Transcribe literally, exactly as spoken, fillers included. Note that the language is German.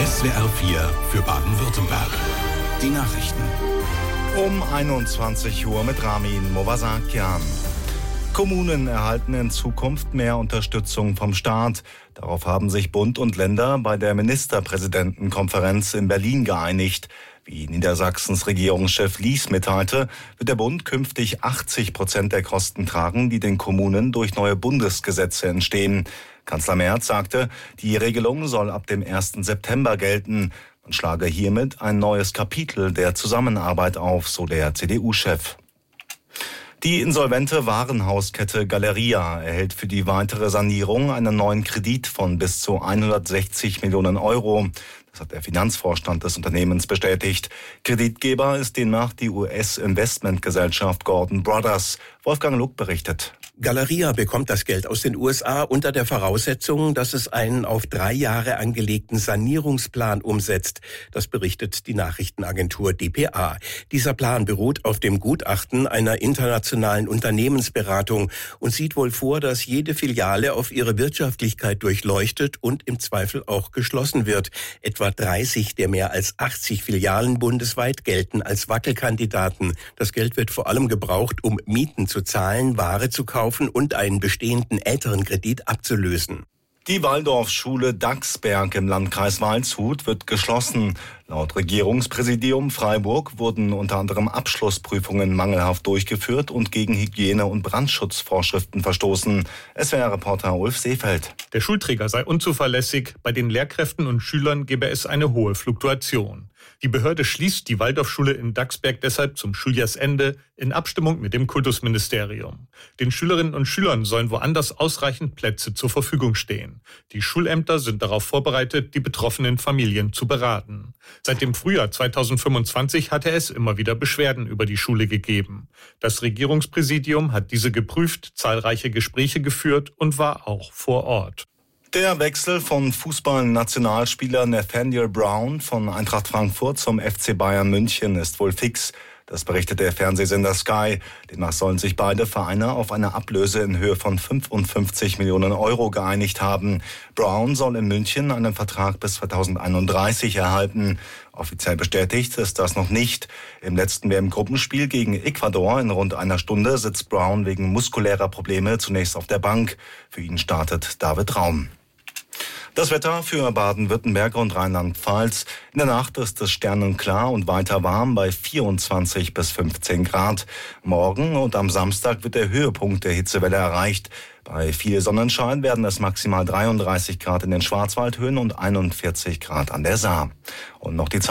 S W R vier für Baden-Württemberg. Die Nachrichten. Um einundzwanzig Uhr mit Ramin Movasakian. Kommunen erhalten in Zukunft mehr Unterstützung vom Staat. Darauf haben sich Bund und Länder bei der Ministerpräsidentenkonferenz in Berlin geeinigt. Wie Niedersachsens Regierungschef Lies mitteilte, wird der Bund künftig achtzig Prozent der Kosten tragen, die den Kommunen durch neue Bundesgesetze entstehen. Kanzler Merz sagte, die Regelung soll ab dem ersten September gelten. Man schlage hiermit ein neues Kapitel der Zusammenarbeit auf, so der C D U-Chef. Die insolvente Warenhauskette Galeria erhält für die weitere Sanierung einen neuen Kredit von bis zu hundertsechzig Millionen Euro. Das hat der Finanzvorstand des Unternehmens bestätigt. Kreditgeber ist demnach die U S-Investmentgesellschaft Gordon Brothers. Wolfgang Luck berichtet. Galeria bekommt das Geld aus den U S A unter der Voraussetzung, dass es einen auf drei Jahre angelegten Sanierungsplan umsetzt. Das berichtet die Nachrichtenagentur D P A. Dieser Plan beruht auf dem Gutachten einer internationalen Unternehmensberatung und sieht wohl vor, dass jede Filiale auf ihre Wirtschaftlichkeit durchleuchtet und im Zweifel auch geschlossen wird. Etwa dreißig der mehr als achtzig Filialen bundesweit gelten als Wackelkandidaten. Das Geld wird vor allem gebraucht, um Mieten zu zahlen, Ware zu kaufen und einen bestehenden älteren Kredit abzulösen. Die Waldorfschule Dachsberg im Landkreis Waldshut wird geschlossen. Laut Regierungspräsidium Freiburg wurden unter anderem Abschlussprüfungen mangelhaft durchgeführt und gegen Hygiene- und Brandschutzvorschriften verstoßen. S W R-Reporter Ulf Seefeld. Der Schulträger sei unzuverlässig. Bei den Lehrkräften und Schülern gebe es eine hohe Fluktuation. Die Behörde schließt die Waldorfschule in Dachsberg deshalb zum Schuljahrsende in Abstimmung mit dem Kultusministerium. Den Schülerinnen und Schülern sollen woanders ausreichend Plätze zur Verfügung stehen. Die Schulämter sind darauf vorbereitet, die betroffenen Familien zu beraten. Seit dem Frühjahr zweitausendfünfundzwanzig hatte es immer wieder Beschwerden über die Schule gegeben. Das Regierungspräsidium hat diese geprüft, zahlreiche Gespräche geführt und war auch vor Ort. Der Wechsel von Fußballnationalspieler Nathaniel Brown von Eintracht Frankfurt zum F C Bayern München ist wohl fix. Das berichtet der Fernsehsender Sky. Demnach sollen sich beide Vereine auf eine Ablöse in Höhe von fünfundfünfzig Millionen Euro geeinigt haben. Brown soll in München einen Vertrag bis zweitausendeinunddreißig erhalten. Offiziell bestätigt ist das noch nicht. Im letzten W M-Gruppenspiel gegen Ecuador in rund einer Stunde sitzt Brown wegen muskulärer Probleme zunächst auf der Bank. Für ihn startet David Raum. Das Wetter für Baden-Württemberg und Rheinland-Pfalz. In der Nacht ist es sternenklar und weiter warm bei vierundzwanzig bis fünfzehn Grad. Morgen und am Samstag wird der Höhepunkt der Hitzewelle erreicht. Bei viel Sonnenschein werden es maximal dreiunddreißig Grad in den Schwarzwaldhöhen und einundvierzig Grad an der Saar. Und noch die Zeit.